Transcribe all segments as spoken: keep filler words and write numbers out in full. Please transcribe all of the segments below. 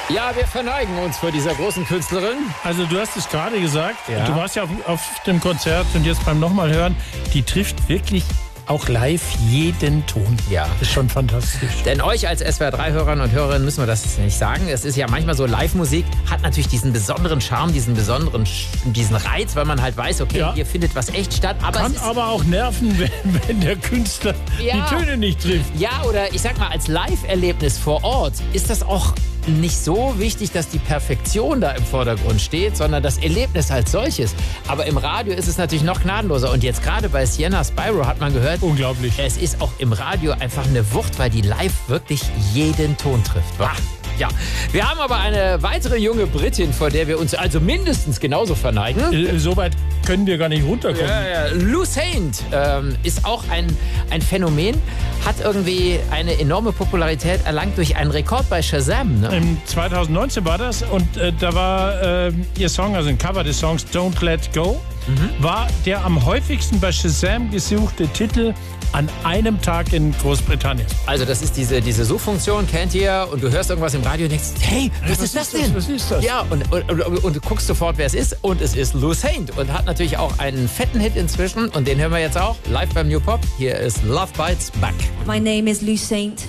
Ja, wir verneigen uns vor dieser großen Künstlerin. Also du hast es gerade gesagt, Ja. du warst ja auf, auf dem Konzert und jetzt beim nochmal hören, die trifft wirklich auch live jeden Ton. Ja. Ist schon fantastisch. Denn euch als S W R drei Hörerinnen und Hörerinnen müssen wir das nicht sagen. Es ist ja manchmal so, Live-Musik hat natürlich diesen besonderen Charme, diesen besonderen, Sch- diesen Reiz, weil man halt weiß, okay, Ja. hier findet was echt statt. Aber Kann es ist, aber auch nerven, wenn, wenn der Künstler Ja. die Töne nicht trifft. ja, oder ich sag mal, als Live-Erlebnis vor Ort ist das auch nicht so wichtig, dass die Perfektion da im Vordergrund steht, sondern das Erlebnis als solches. Aber im Radio ist es natürlich noch gnadenloser. Und jetzt gerade bei Sienna Spyro hat man gehört, Unglaublich. es ist auch im Radio einfach eine Wucht, weil die live wirklich jeden Ton trifft. Wah. Ja, wir haben aber eine weitere junge Britin, vor der wir uns also mindestens genauso verneigen. Äh, Soweit können wir gar nicht runterkommen. Ja, ja. Lou Saint ähm, ist auch ein, ein Phänomen, hat irgendwie eine enorme Popularität erlangt durch einen Rekord bei Shazam. Ne? Im zwanzig neunzehn war das und äh, da war äh, ihr Song, also ein Cover des Songs Don't Let Go, mhm. war der am häufigsten bei Shazam gesuchte Titel an einem Tag in Großbritannien. Also das ist diese, diese Suchfunktion, kennt ihr, und du hörst irgendwas im Radio und denkst, hey, was, was ist das ist das? denn? Was ist das? Ja, und, und, und, und du guckst sofort, wer es ist, und es ist Lou Saint und hat natürlich auch einen fetten Hit inzwischen und den hören wir jetzt auch live beim New Pop. Hier ist Love Bites Back. My name is Lou Saint.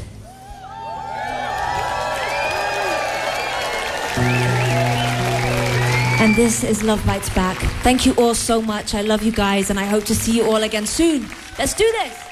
And this is Love Bites Back. Thank you all so much. I love you guys and I hope to see you all again soon. Let's do this.